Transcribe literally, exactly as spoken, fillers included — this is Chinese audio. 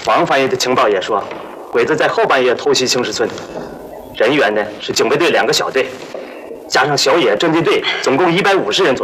王翻译的情报也说，鬼子在后半夜偷袭青石村，人员呢是警备队两个小队，加上小野侦缉队，总共一百五十人左右。